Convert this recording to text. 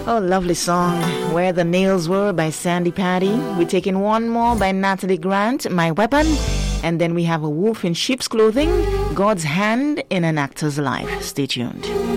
Oh, lovely song. Where the Nails Were by Sandy Patty. We're taking one more by Natalie Grant, My Weapon. And then we have A Wolf in Sheep's Clothing, God's Hand in an Actor's Life. Stay tuned.